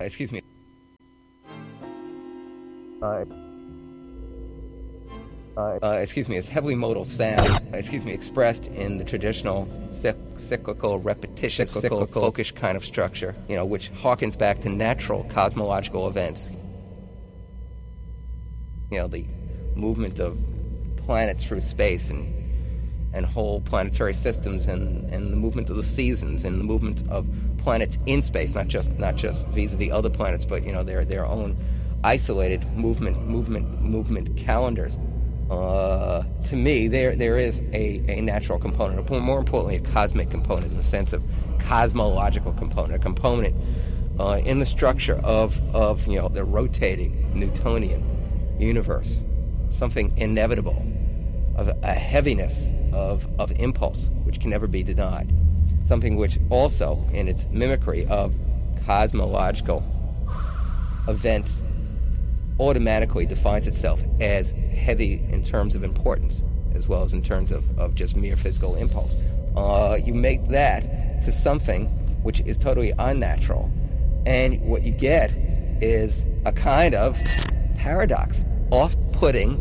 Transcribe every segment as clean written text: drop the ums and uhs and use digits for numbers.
excuse me, it's heavily modal sound, expressed in the traditional cyclical, repetition, folkish kind of structure, which harkens back to natural cosmological events. The movement of planets through space and whole planetary systems, and the movement of the seasons, and the movement of planets in space, not just vis-a-vis other planets, but their own isolated movement calendars. To me, there is a natural component, or more importantly, a cosmic component, in the sense of cosmological component, a component in the structure of the rotating Newtonian universe, something inevitable, of a heaviness of impulse which can never be denied, something which also, in its mimicry of cosmological events, automatically defines itself as heavy in terms of importance, as well as in terms of just mere physical impulse. You make that to something which is totally unnatural, and what you get is a kind of paradox, off-putting,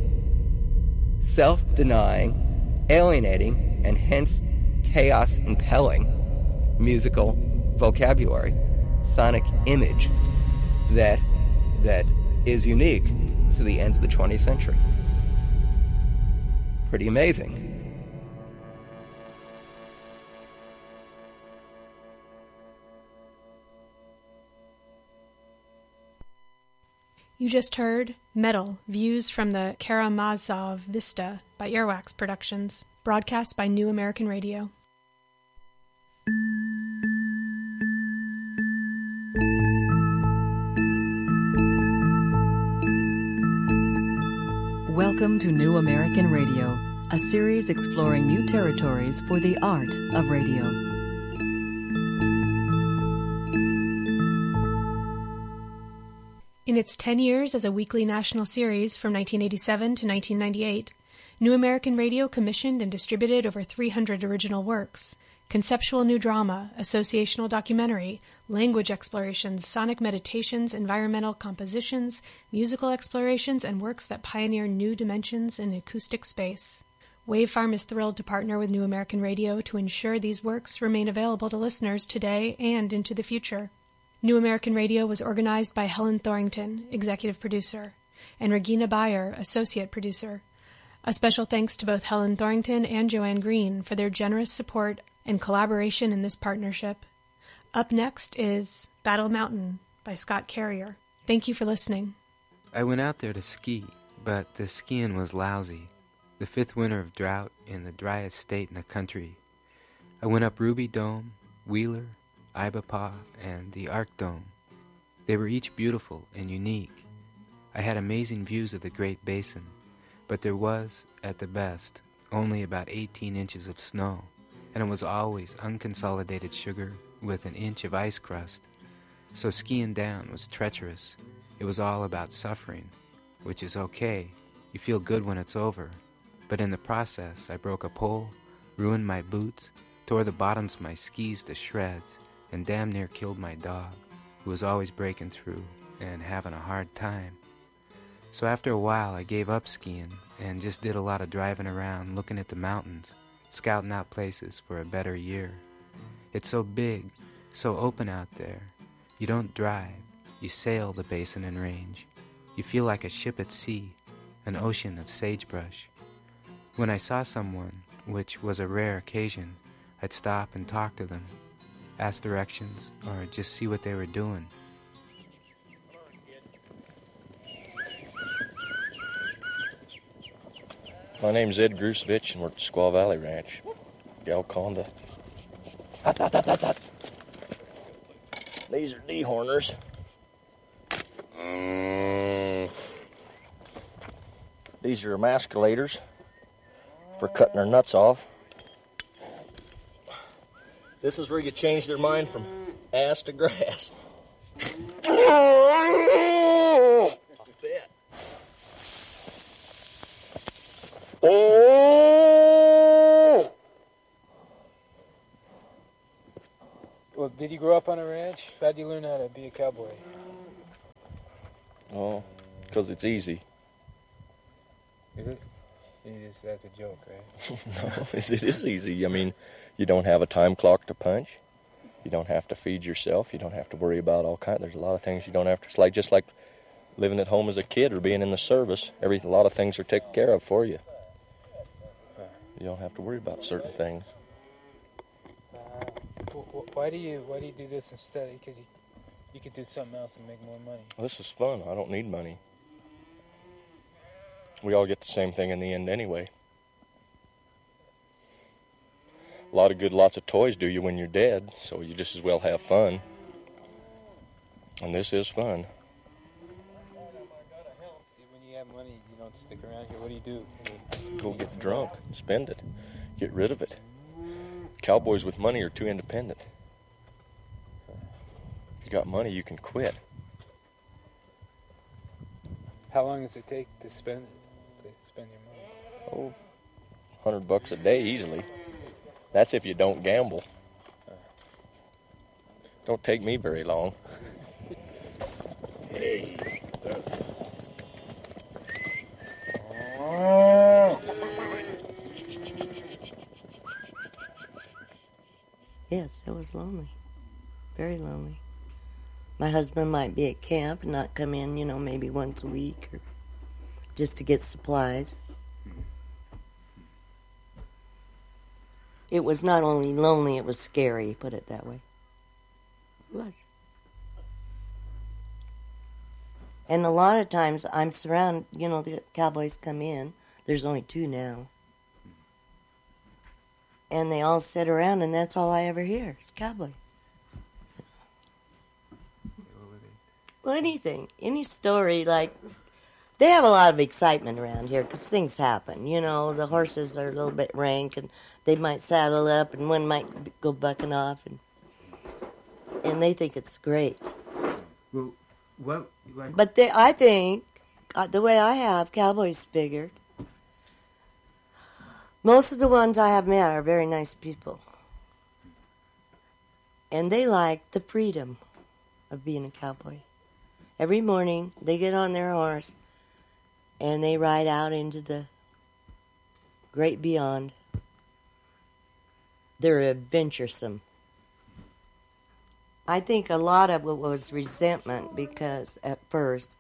self-denying, alienating, and hence chaos-impelling musical vocabulary, sonic image that is unique to the end of the 20th century. Pretty amazing. You just heard Metal, Views from the Karamazov Vista by Earwax Productions, broadcast by New American Radio. Welcome to New American Radio, a series exploring new territories for the art of radio. In its 10 years as a weekly national series from 1987 to 1998, New American Radio commissioned and distributed over 300 original works. Conceptual new drama, associational documentary, language explorations, sonic meditations, environmental compositions, musical explorations, and works that pioneer new dimensions in acoustic space. Wavefarm is thrilled to partner with New American Radio to ensure these works remain available to listeners today and into the future. New American Radio was organized by Helen Thorington, executive producer, and Regina Bayer, associate producer. A special thanks to both Helen Thorington and Joanne Green for their generous support and collaboration in this partnership. Up next is Battle Mountain by Scott Carrier. Thank you for listening. I went out there to ski, but the skiing was lousy. The fifth winter of drought in the driest state in the country. I went up Ruby Dome, Wheeler, Ibapaw, and the Arc Dome. They were each beautiful and unique. I had amazing views of the Great Basin, but there was, at the best, only about 18 inches of snow, and it was always unconsolidated sugar with an inch of ice crust. So skiing down was treacherous. It was all about suffering, which is okay. You feel good when it's over. But in the process, I broke a pole, ruined my boots, tore the bottoms of my skis to shreds, and damn near killed my dog, who was always breaking through and having a hard time. So after a while, I gave up skiing and just did a lot of driving around, looking at the mountains, scouting out places for a better year. It's so big, so open out there. You don't drive, you sail the basin and range. You feel like a ship at sea, an ocean of sagebrush. When I saw someone, which was a rare occasion, I'd stop and talk to them, ask directions, or just see what they were doing. My name's Ed Grusevich, and we're at the Squaw Valley Ranch, Galconda. Hot, hot, hot, hot, hot. These are dehorners. These are emasculators for cutting their nuts off. This is where you change their mind from ass to grass. Oh! Well, did you grow up on a ranch? How did you learn how to be a cowboy? Oh, because it's easy. Is it? That's a joke, right? No, it is easy. I mean, you don't have a time clock to punch. You don't have to feed yourself. You don't have to worry about all kinds. There's a lot of things you don't have to. It's just like living at home as a kid or being in the service. A lot of things are taken care of for you. You don't have to worry about certain things. Why do you do this instead? Because you could do something else and make more money. Well, this is fun. I don't need money. We all get the same thing in the end anyway. Lots of toys do you when you're dead, so you just as well have fun. And this is fun. When you have money, you don't stick around here. What do you do? Go get drunk, spend it, get rid of it. Cowboys with money are too independent. If you got money, you can quit. How long does it take to spend your money? Oh, $100 a day easily. That's if you don't gamble. Don't take me very long. Hey. Yes, it was lonely. Very lonely. My husband might be at camp and not come in, maybe once a week or just to get supplies. It was not only lonely, it was scary, put it that way. It was. And a lot of times I'm surrounded, the cowboys come in. There's only 2 now. And they all sit around, and that's all I ever hear is cowboy. Well, anything, any story, they have a lot of excitement around here because things happen. The horses are a little bit rank, and they might saddle up, and one might go bucking off, and they think it's great. Well, But I think, the way I have cowboys figured, most of the ones I have met are very nice people. And they like the freedom of being a cowboy. Every morning, they get on their horse, and they ride out into the great beyond. They're adventuresome. I think a lot of it was resentment because at first,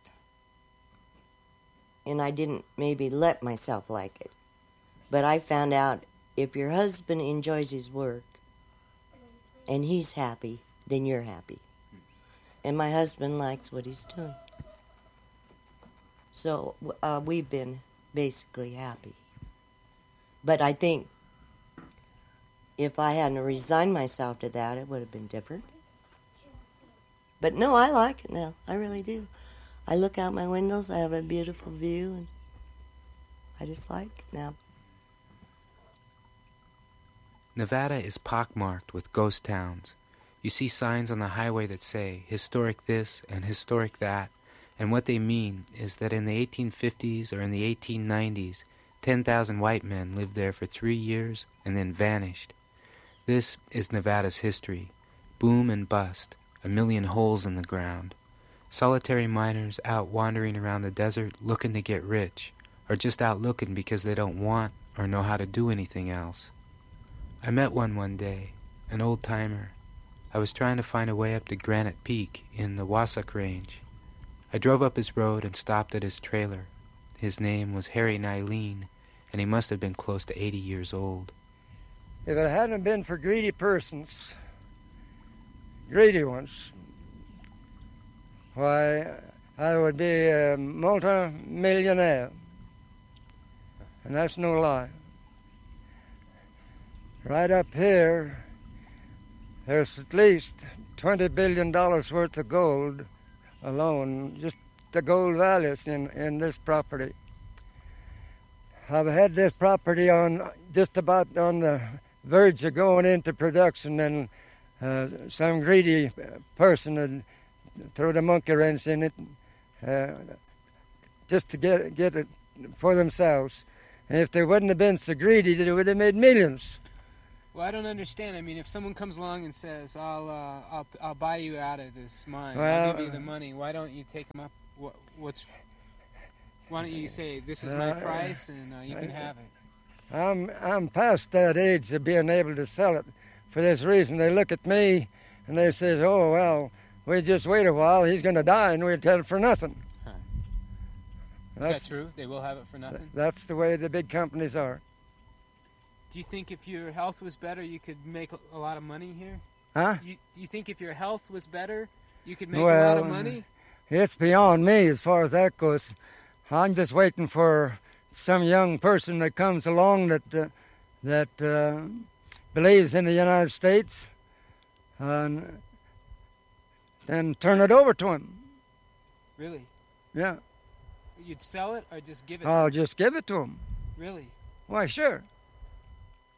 and I didn't maybe let myself like it, but I found out if your husband enjoys his work and he's happy, then you're happy. And my husband likes what he's doing. So we've been basically happy. But I think if I hadn't resigned myself to that, it would have been different. But no, I like it now. I really do. I look out my windows, I have a beautiful view, and I just like it now. Nevada is pockmarked with ghost towns. You see signs on the highway that say historic this and historic that, and what they mean is that in the 1850s or in the 1890s, 10,000 white men lived there for 3 years and then vanished. This is Nevada's history. Boom and bust, 1 million holes in the ground. Solitary miners out wandering around the desert looking to get rich, or just out looking because they don't want or know how to do anything else. I met one day, an old-timer. I was trying to find a way up to Granite Peak in the Wasatch Range. I drove up his road and stopped at his trailer. His name was Harry Nylene, and he must have been close to 80 years old. If it hadn't been for greedy persons, greedy ones, why, I would be a multi-millionaire. And that's no lie. Right up here, there's at least $20 billion worth of gold alone, just the gold values in this property. I've had this property on just about on the verge of going into production, and some greedy person had thrown a monkey wrench in it just to get it for themselves. And if they wouldn't have been so greedy, they would have made millions. Well, I don't understand. I mean, if someone comes along and says, "I'll buy you out of this mine. Well, I'll give you the money," why don't you take them up? Why don't you say, "This is my price, and you can have it"? I'm past that age of being able to sell it. For this reason, they look at me and they say, "Oh well, we just wait a while. He's going to die, and we'll tell it for nothing." Huh. Is that true? They will have it for nothing? That's the way the big companies are. Do you think if your health was better, you could make a lot of money here? Huh? Do you think if your health was better, you could make a lot of money? It's beyond me as far as that goes. I'm just waiting for some young person that comes along that believes in the United States and turn it over to him. Really? Yeah. You'd sell it or just give it? I'll just give it to him. Really? Why, sure.